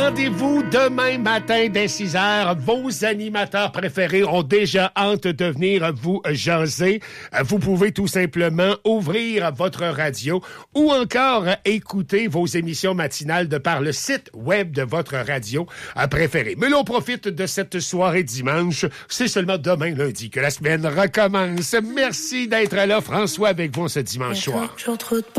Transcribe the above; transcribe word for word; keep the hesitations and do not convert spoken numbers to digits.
Rendez-vous demain matin dès six heures. Vos animateurs préférés ont déjà hâte de venir vous jaser. Vous pouvez tout simplement ouvrir votre radio ou encore écouter vos émissions matinales de par le site web de votre radio préférée. Mais là, on profite de cette soirée dimanche. C'est seulement demain, lundi, que la semaine recommence. Merci d'être là, François, avec vous ce dimanche soir.